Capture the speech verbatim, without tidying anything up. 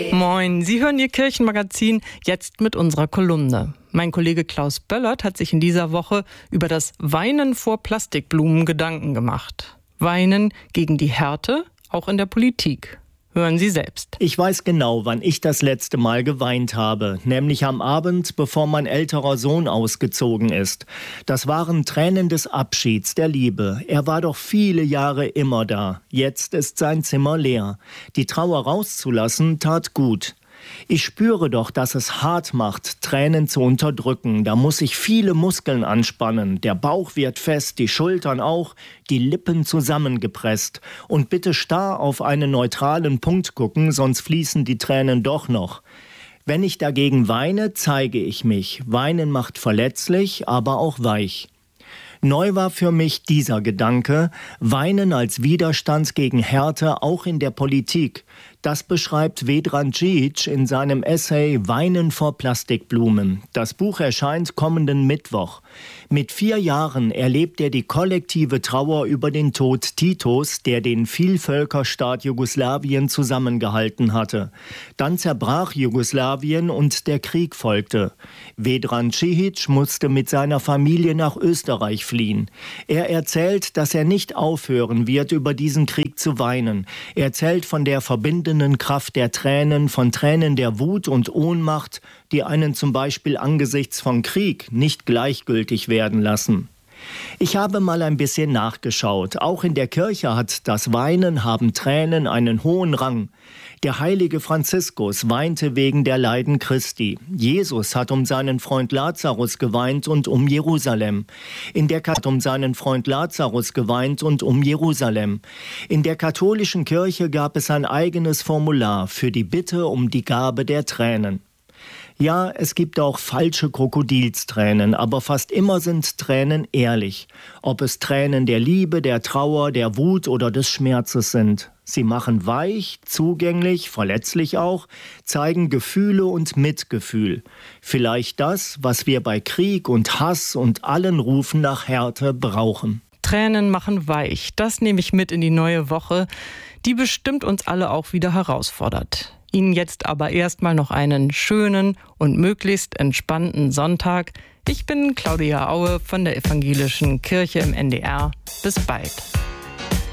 Moin, Sie hören Ihr Kirchenmagazin jetzt mit unserer Kolumne. Mein Kollege Klaus Böllert hat sich in dieser Woche über das Weinen vor Plastikblumen Gedanken gemacht. Weinen gegen die Härte, auch in der Politik. Hören Sie selbst. Ich weiß genau, wann ich das letzte Mal geweint habe, nämlich am Abend, bevor mein älterer Sohn ausgezogen ist. Das waren Tränen des Abschieds, der Liebe. Er war doch viele Jahre immer da. Jetzt ist sein Zimmer leer. Die Trauer rauszulassen tat gut. Ich spüre doch, dass es hart macht, Tränen zu unterdrücken. Da muss ich viele Muskeln anspannen. Der Bauch wird fest, die Schultern auch, die Lippen zusammengepresst. Und bitte starr auf einen neutralen Punkt gucken, sonst fließen die Tränen doch noch. Wenn ich dagegen weine, zeige ich mich. Weinen macht verletzlich, aber auch weich. Neu war für mich dieser Gedanke, Weinen als Widerstand gegen Härte auch in der Politik. Das beschreibt Vedran Djic in seinem Essay Weinen vor Plastikblumen. Das Buch erscheint kommenden Mittwoch. Mit vier Jahren erlebt er die kollektive Trauer über den Tod Titos, der den Vielvölkerstaat Jugoslawien zusammengehalten hatte. Dann zerbrach Jugoslawien und der Krieg folgte. Vedran Djic musste mit seiner Familie nach Österreich fliehen. Er erzählt, dass er nicht aufhören wird, über diesen Krieg zu weinen. Er erzählt von der verbindenden Kraft der Tränen, von Tränen der Wut und Ohnmacht, die einen zum Beispiel angesichts von Krieg nicht gleichgültig werden lassen. Ich habe mal ein bisschen nachgeschaut. Auch in der Kirche hat das Weinen, haben Tränen einen hohen Rang. Der heilige Franziskus weinte wegen der Leiden Christi. Jesus hat um seinen Freund Lazarus geweint und um Jerusalem. In der Kat- um seinen Freund Lazarus geweint und um Jerusalem. In der katholischen Kirche gab es ein eigenes Formular für die Bitte um die Gabe der Tränen. Ja, es gibt auch falsche Krokodilstränen, aber fast immer sind Tränen ehrlich. Ob es Tränen der Liebe, der Trauer, der Wut oder des Schmerzes sind. Sie machen weich, zugänglich, verletzlich auch, zeigen Gefühle und Mitgefühl. Vielleicht das, was wir bei Krieg und Hass und allen Rufen nach Härte brauchen. Tränen machen weich, das nehme ich mit in die neue Woche, die bestimmt uns alle auch wieder herausfordert. Ihnen jetzt aber erstmal noch einen schönen und möglichst entspannten Sonntag. Ich bin Claudia Aue von der Evangelischen Kirche im N D R. Bis bald.